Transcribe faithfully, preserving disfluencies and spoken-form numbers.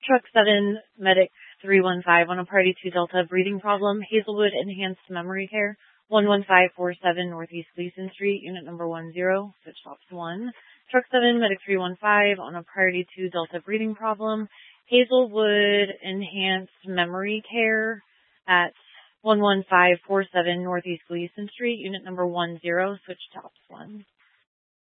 Truck seven, Medic three one five on a Party two Delta breathing problem, Hazelwood Enhanced Memory Care, one one five four seven Northeast Gleason Street, unit number one zero, switch stops one. Truck seven, Medic three one five on a Party two Delta breathing problem, Hazelwood Enhanced Memory Care at one one five four seven Northeast Gleason Street, unit number one zero, switch stops one.